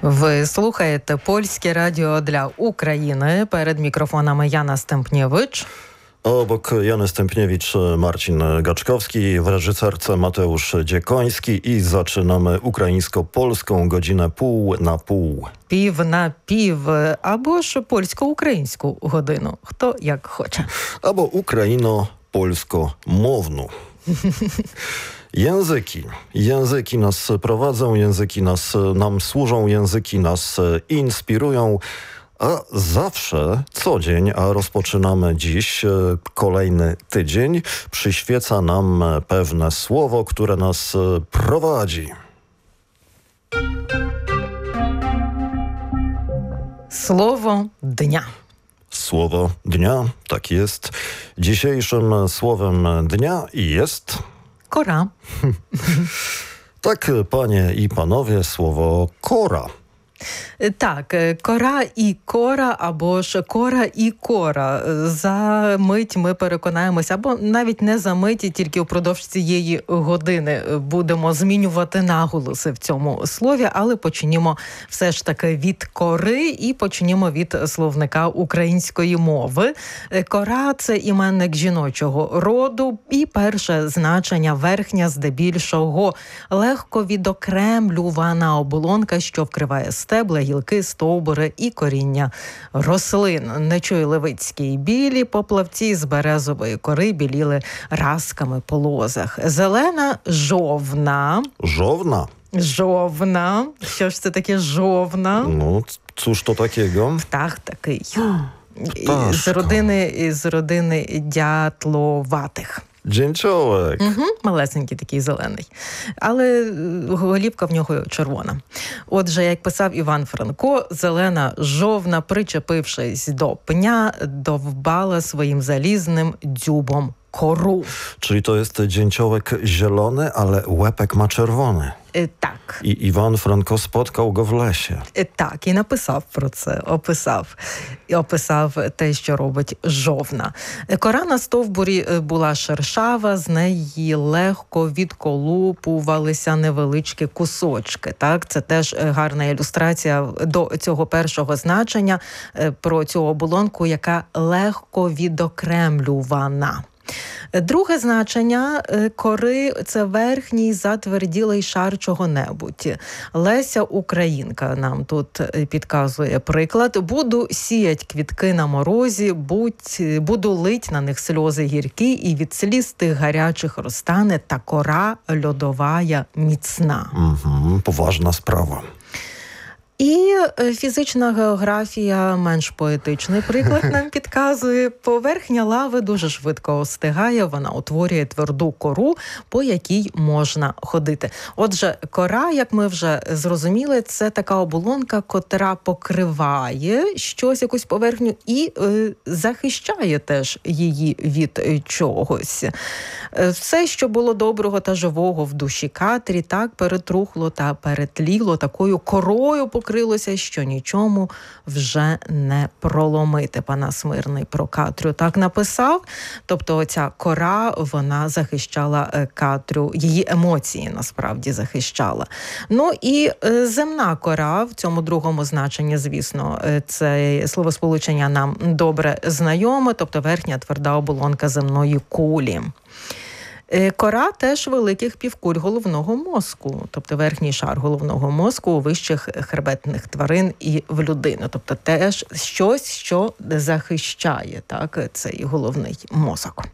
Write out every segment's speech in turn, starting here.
Ви слухаєте Польське радіо для України. Перед мікрофонами Jana Stępniewicz. Obok Jany Stępniewicz, Marcin Gaczkowski, w reżyserce Mateusz Dziekoński i zaczynamy ukraińsko-polską godzinę pół na pół. Пів на пів, або ж польсько-українську годину. Хто як хоче. Albo ukraino-polsko-mowną. Języki nas prowadzą, języki nam służą, języki nas inspirują. A zawsze, co dzień, a rozpoczynamy dziś kolejny tydzień, przyświeca nam pewne słowo, które nas prowadzi. Słowo dnia. Słowo dnia, tak jest. Dzisiejszym słowem dnia jest... Kora. Tak, panie i panowie, słowo kora. Так, кора і кора, або ж кора і кора. За мить ми переконаємося, або навіть не за мить, тільки впродовж цієї години будемо змінювати наголоси в цьому слові, але почнімо все ж таки від кори і почнімо від словника української мови. Кора – це іменник жіночого роду і перше значення верхня, здебільшого легко відокремлювана оболонка, що вкриває стебла, гілки, стовбури і коріння рослин. Нечуй-левицькій білі поплавці з березової кори біліли разками по лозах. Зелена жовна. Жовна? Жовна. Що ж це таке жовна? Ну, cóż to takiego? Птах такий. Пташка. З родини дятловатих. Dzięciołek. Малесенький такий зелений. Але голівка в нього червона. Отже, як писав Іван Франко, зелена жовна, причепившись до пня, довбала своїм залізним дзюбом кору. Czyli to jest dzięciołek zielony, ale łepek ma czerwony. Так. I Iwan Franko spotkał go w lesie. Так, і написав про це, описав те, що робить жовна. Кора на стовбурі була шершава, з неї легко відколупувалися невеличкі кусочки. Так, це теж гарна ілюстрація до цього першого значення про цю оболонку, яка легко відокремлювана. Друге значення кори – це верхній затверділий шар чого-небудь. Леся Українка нам тут підказує приклад. Буду сіять квітки на морозі, буду лить на них сльози гіркі, і від сліз тих гарячих розтане та кора льодовая міцна. Poważna sprawa. І фізична географія менш поетичний приклад нам підказує. Поверхня лави дуже швидко остигає, вона утворює тверду кору, по якій можна ходити. Отже, кора, як ми вже зрозуміли, це така оболонка, котра покриває щось, якусь поверхню і захищає теж її від чогось. Все, що було доброго та живого в душі Катрі, так перетрухло та перетліло, такою корою покрилося, що нічому вже не проломити. Панас Мирний про Катрю так написав. Тобто оця кора, вона захищала Катрю, її емоції насправді захищала. Ну і земна кора, в цьому другому значенні, звісно, це словосполучення нам добре знайоме, тобто верхня тверда оболонка земної кулі. Кора теж великих півкуль головного мозку, тобто верхній шар головного мозку у вищих хребетних тварин і в людини. Тобто теж щось, що захищає, так, цей головний мозок.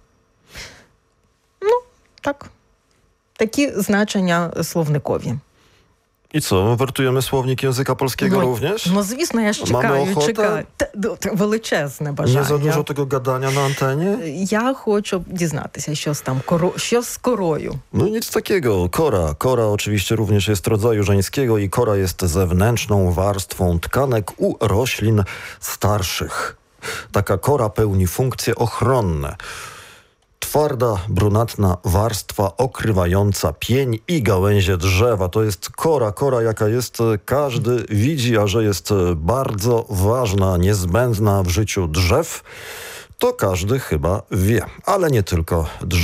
Ну, так. Такі значення словникові. I co, wertujemy słownik języka polskiego również? No звісно, я ж чекаю. Величезне бажання. Nie za dużo tego gadania na antenie? Я хочу дізнатися, що з корою. No nic takiego. Kora oczywiście również jest rodzaju żeńskiego i kora jest zewnętrzną warstwą tkanek u roślin starszych. Taka kora pełni funkcje ochronne. Twarda, brunatna warstwa okrywająca pień i gałęzie drzewa. To jest kora, jaka jest, każdy widzi, a że jest bardzo ważna, niezbędna w życiu drzew, to każdy chyba wie, ale nie tylko drzew.